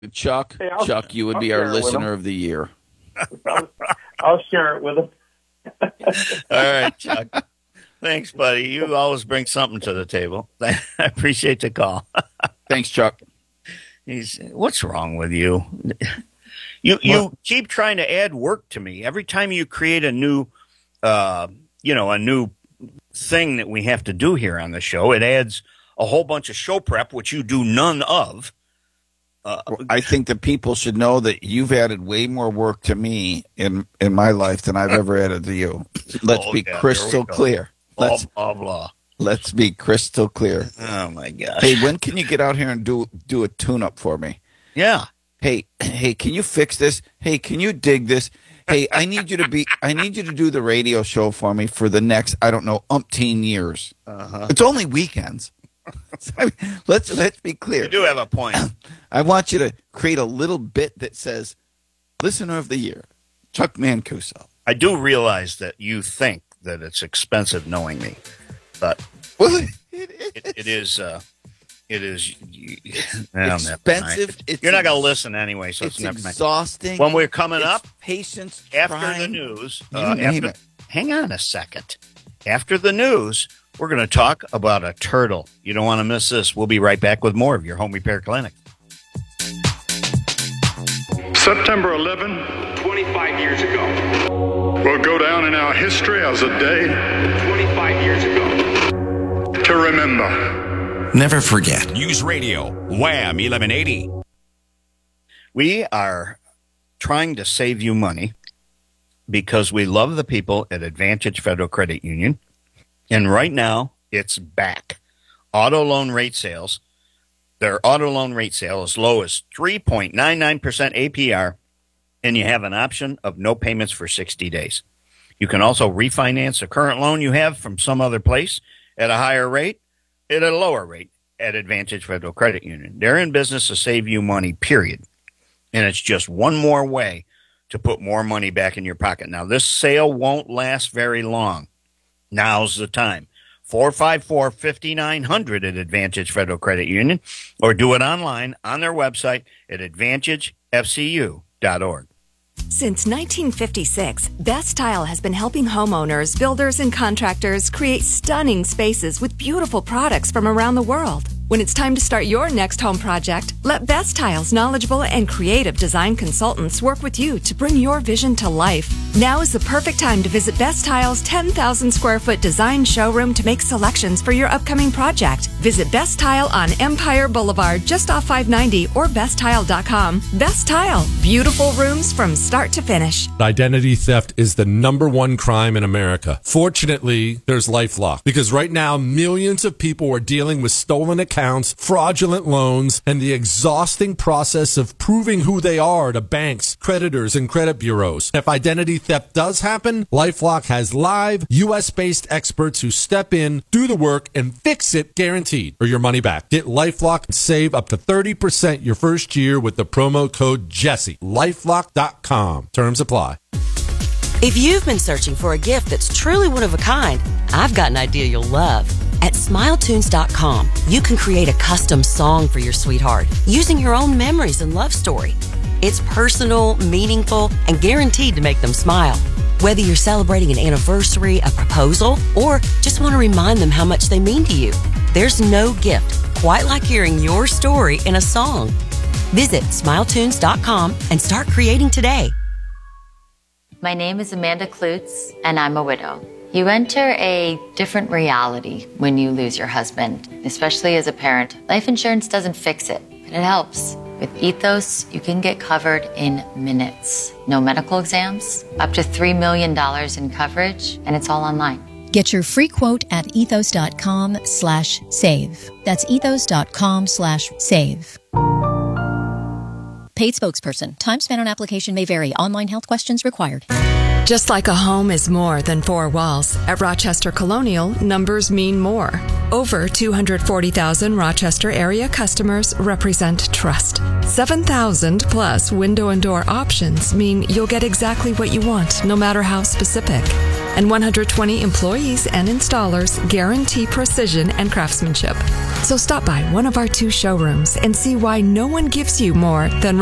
Chuck, Hey, you would be our listener of the year. I'll share it with him. All right, Chuck. Thanks, buddy. You always bring something to the table. I appreciate the call. Thanks, Chuck. What's wrong with you? You keep trying to add work to me. Every time you create a new, a new thing that we have to do here on the show, it adds a whole bunch of show prep, which you do none of. I think that people should know that you've added way more work to me in my life than I've ever added to you. Let's be crystal clear. Blah, blah, blah. Let's be crystal clear. Oh, my gosh. Hey, when can you get out here and do a tune-up for me? Yeah. Hey, can you fix this? Hey, can you dig this? Hey, I need you to do the radio show for me for the next, I don't know, umpteen years. Uh-huh. It's only weekends. I mean, let's be clear. You do have a point. I want you to create a little bit that says, Listener of the Year, Chuck Mancuso. I do realize that you think that it's expensive knowing me, but it is expensive. You're not going to listen anyway, so it's exhausting. When we're coming up, patience after the news, hang on a second. After the news, we're going to talk about a turtle. You don't want to miss this. We'll be right back with more of your Home Repair Clinic. September 11, 25 years ago. will go down in our history as a day 25 years ago. to remember. Never forget. News Radio, Wham 1180. We are trying to save you money because we love the people at Advantage Federal Credit Union. And right now, it's back. Auto loan rate sales. Their auto loan rate sale is low as 3.99% APR, and you have an option of no payments for 60 days. You can also refinance a current loan you have from some other place at a higher rate, at a lower rate at Advantage Federal Credit Union. They're in business to save you money, period. And it's just one more way to put more money back in your pocket. Now, this sale won't last very long. Now's the time. 454-5900 at Advantage Federal Credit Union, or do it online on their website at advantagefcu.org. Since 1956, Best Tile has been helping homeowners, builders, and contractors create stunning spaces with beautiful products from around the world. When it's time to start your next home project, let Best Tile's knowledgeable and creative design consultants work with you to bring your vision to life. Now is the perfect time to visit Best Tile's 10,000 square foot design showroom to make selections for your upcoming project. Visit Best Tile on Empire Boulevard, just off 590, or besttile.com. Best Tile, beautiful rooms from start to finish. Identity theft is the #1 crime in America. Fortunately, there's LifeLock, because right now millions of people are dealing with stolen accounts, fraudulent loans, and the exhausting process of proving who they are to banks, creditors, and credit bureaus. If identity theft does happen, LifeLock has live, U.S.-based experts who step in, do the work, and fix it guaranteed, or your money back. Get LifeLock and save up to 30% your first year with the promo code Jesse. LifeLock.com. Terms apply. If you've been searching for a gift that's truly one of a kind, I've got an idea you'll love. At SmileTunes.com, you can create a custom song for your sweetheart using your own memories and love story. It's personal, meaningful, and guaranteed to make them smile. Whether you're celebrating an anniversary, a proposal, or just want to remind them how much they mean to you, there's no gift quite like hearing your story in a song. Visit SmileTunes.com and start creating today. My name is Amanda Klutz, and I'm a widow. You enter a different reality when you lose your husband, especially as a parent. Life insurance doesn't fix it, but it helps. With Ethos, you can get covered in minutes. No medical exams, up to $3 million in coverage, and it's all online. Get your free quote at ethos.com/save. That's ethos.com/save. Paid spokesperson. Time spent on application may vary. Online health questions required. Just like a home is more than four walls, at Rochester Colonial, numbers mean more. Over 240,000 Rochester area customers represent trust. 7,000 plus window and door options mean you'll get exactly what you want, no matter how specific. And 120 employees and installers guarantee precision and craftsmanship. So stop by one of our 2 showrooms and see why no one gives you more than